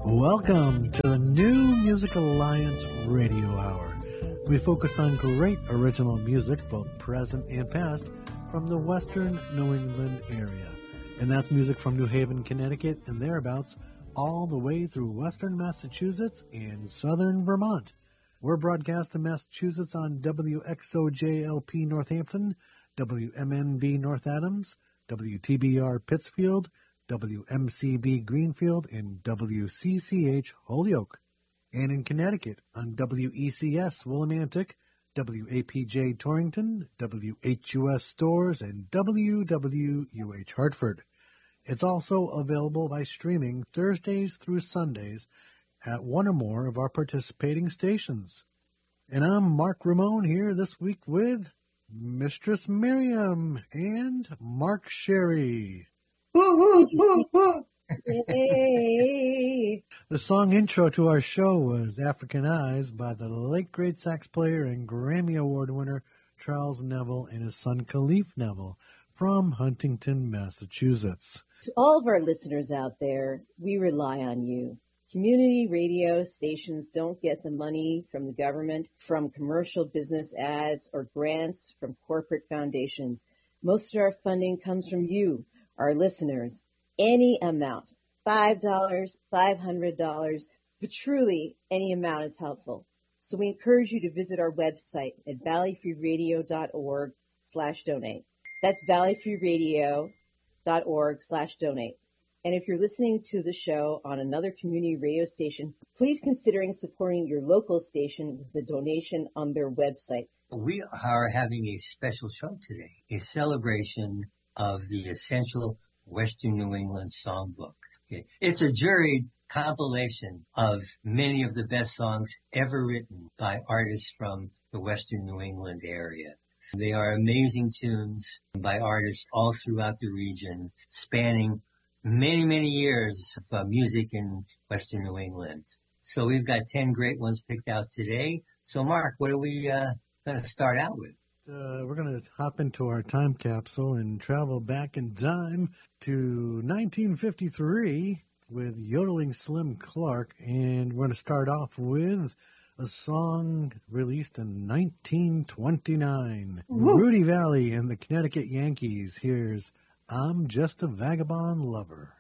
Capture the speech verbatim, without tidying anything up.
Welcome to the New Music Alliance Radio Hour. We focus on great original music, both present and past, from the western New England area. And that's music from New Haven, Connecticut, and thereabouts, all the way through western Massachusetts and southern Vermont. We're broadcast in Massachusetts on W X O J L P Northampton, W M N B North Adams, W T B R Pittsfield, W M C B Greenfield, and W C C H Holyoke. And in Connecticut on W E C S Willimantic, W A P J Torrington, W H U S Stores, and W W U H Hartford. It's also available by streaming Thursdays through Sundays at one or more of our participating stations. And I'm Mark Ramone here this week with Mistress Miriam and Mark Sherry. Woo, woo, woo, woo. Yay. The song intro to our show was African Eyes by the late great sax player and Grammy Award winner Charles Neville and his son Khalif Neville from Huntington, Massachusetts. To all of our listeners out there, we rely on you. Community radio stations don't get the money from the government, from commercial business ads, or grants from corporate foundations. Most of our funding comes from you, our listeners. Any amount, five dollars, five hundred dollars, but truly any amount is helpful. So we encourage you to visit our website at valleyfreeradio.org slash donate. That's valleyfreeradio.org slash donate. And if you're listening to the show on another community radio station, please consider supporting your local station with a donation on their website. We are having a special show today, a celebration of the Essential Western New England Songbook. It's a juried compilation of many of the best songs ever written by artists from the Western New England area. They are amazing tunes by artists all throughout the region, spanning many, many years of uh, music in Western New England. So we've got ten great ones picked out today. So, Mark, what are we uh, going to start out with? Uh, we're going to hop into our time capsule and travel back in time to nineteen fifty-three with Yodeling Slim Clark. And we're going to start off with a song released in nineteen twenty-nine. Woo. Rudy Valley and the Connecticut Yankees. Here's I'm Just a Vagabond Lover.